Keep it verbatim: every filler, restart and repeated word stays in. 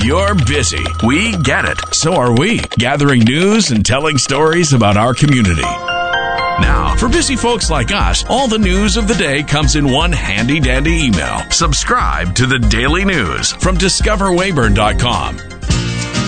You're busy. We get it. So are we, gathering news and telling stories about our community. Now, for busy folks like us, all the news of the day comes in one handy-dandy email. Subscribe to the Daily News from discover weyburn dot com.